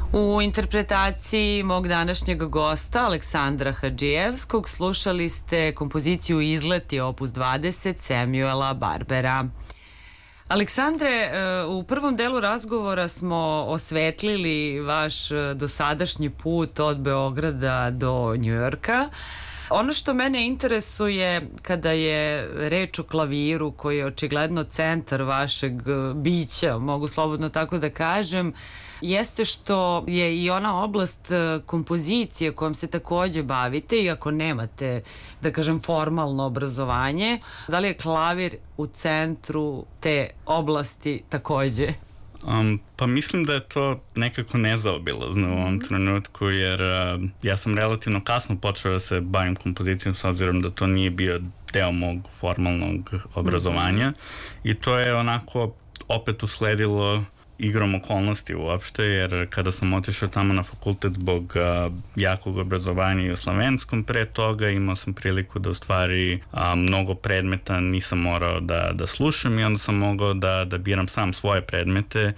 U interpretaciji mog današnjeg gosta Aleksandra Hadžijevskog slušali ste kompoziciju Izleti opus 20 Samuela Barbera. Aleksandre, u prvom delu razgovora smo osvetlili vaš dosadašnji put od Beograda do Njujorka. Ono što mene interesuje kada je reč o klaviru, koji je očigledno centar vašeg bića, mogu slobodno tako da kažem, jeste što je i ona oblast kompozicije kojom se takođe bavite, iako nemate, da kažem, formalno obrazovanje. Da li je klavir u centru te oblasti takođe? Pa mislim da je to nekako nezaobilazno u ovom trenutku, jer ja sam relativno kasno počeo da se bavim kompozicijom, s obzirom da to nije bio deo mog formalnog obrazovanja, i to je onako opet usledilo igrom okolnosti uopšte, jer kada sam otišao tamo na fakultet zbog jakog obrazovanja i o slovenskom pre toga, imao sam priliku da u stvari mnogo predmeta nisam morao da slušam, i onda sam mogao da biram sam svoje predmete,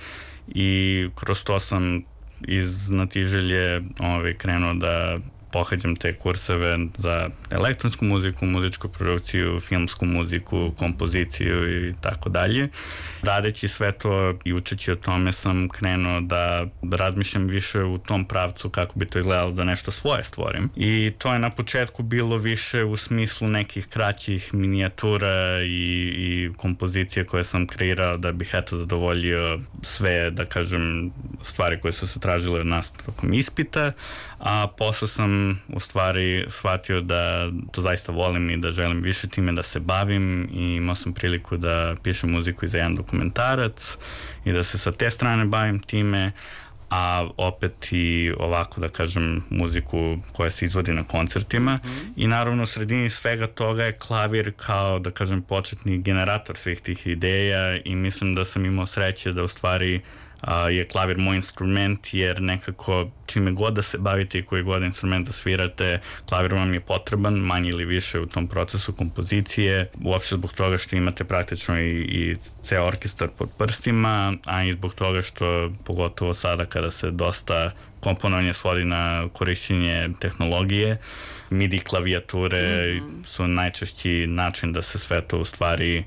i kroz to sam iz znatiželje krenuo da pohađam te kurseve za elektronsku muziku, muzičku produkciju, filmsku muziku, kompoziciju i tako dalje. Radeći sve to i učeći o tome sam krenuo da razmišljam više u tom pravcu kako bi to izgledalo da nešto svoje stvorim. I to je na početku bilo više u smislu nekih kraćih minijatura i kompozicije koje sam kreirao da bih zadovoljio sve, da kažem, stvari koje su se tražile od nas tokom ispita, a posle sam u stvari shvatio da to zaista volim i da želim više time da se bavim, i imao sam priliku da pišem muziku i za jedan dokumentarac i da se sa te strane bavim time, a opet i ovako, da kažem, muziku koja se izvodi na koncertima. I naravno u sredini svega toga je klavir kao, da kažem, početni generator svih tih ideja, i mislim da sam imao sreće da u stvari je klavir moj instrument, jer nekako čime god da se bavite i koji god instrument da svirate, klavir vam je potreban manje ili više u tom procesu kompozicije, uopšte zbog toga što imate praktično i ceo orkestar pod prstima, a i zbog toga što, pogotovo sada kada se dosta komponovanje svodi na korišćenje tehnologije, MIDI klavijature su najčešći način da se sve to u stvari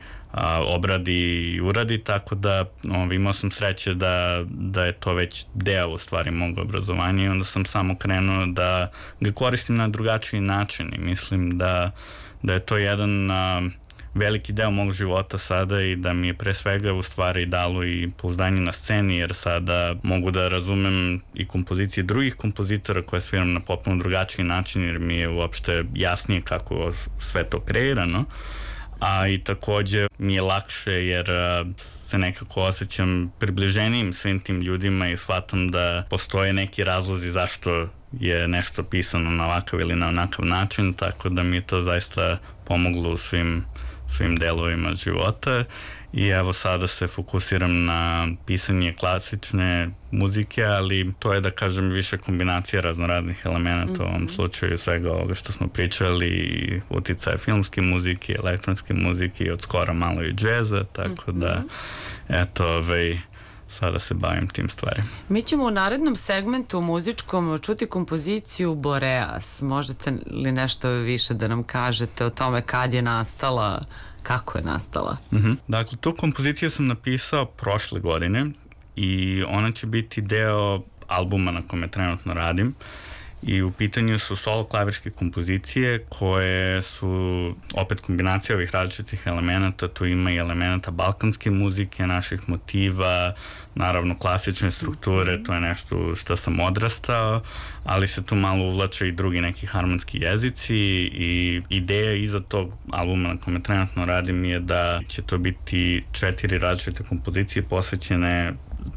obradi i uradi, tako da imao sam sreće da je to već deo u stvari mog obrazovanja, i onda sam samo krenuo da ga koristim na drugačiji način, i mislim da je to jedan veliki deo mog života sada, i da mi je pre svega u stvari dalo i pouzdanje na sceni, jer sada mogu da razumem i kompozicije drugih kompozitora koje sviram na potpuno drugačiji način, jer mi je uopšte jasnije kako sve to kreirano. A i takođe mi je lakše, jer se nekako osjećam približenijim svim tim ljudima i shvatam da postoje neki razlozi zašto je nešto pisano na ovakav ili na onakav način, tako da mi je to zaista pomoglo u svim delovima života. I evo sada se fokusiram na pisanje klasične muzike, ali to je, da kažem, više kombinacija raznoraznih elemenata, u ovom slučaju svega ovoga što smo pričali, i uticaje filmske muzike, elektronske muzike, i od skora malo i džeza, tako da eto, sada se bavim tim stvarima. Mi ćemo u narednom segmentu muzičkom čuti kompoziciju Boreas. Možete li nešto više da nam kažete o tome kad je nastala, kako je nastala? Dakle, tu kompoziciju sam napisao prošle godine, i ona će biti deo albuma na kome trenutno radim, i u pitanju su solo klavirske kompozicije koje su opet kombinacija ovih različitih elemenata. Tu ima i elemenata balkanske muzike, naših motiva, naravno klasične strukture, to je nešto što sam odrastao, ali se tu malo uvlače i drugi neki harmonski jezici, i ideja iza tog albuma na kome trenutno radim je da će to biti 4 različite kompozicije posvećene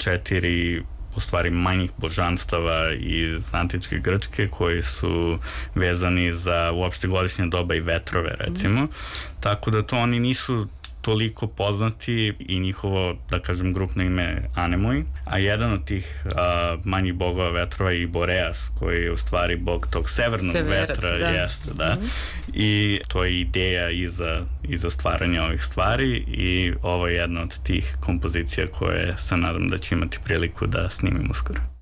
4 u stvari manjih božanstava iz antičke Grčke, koji su vezani za uopšte godišnje doba i vetrove, recimo. Tako da to oni nisu toliko poznati, i njihovo, da kažem, grupno ime Anemoj, a jedan od tih manjih bogova vetrova je i Boreas, koji je u stvari bog tog severnog vetra, jeste, da. I to je ideja iza stvaranja ovih stvari, i ovo je jedna od tih kompozicija koje se nadam da će imati priliku da snimim uskoro.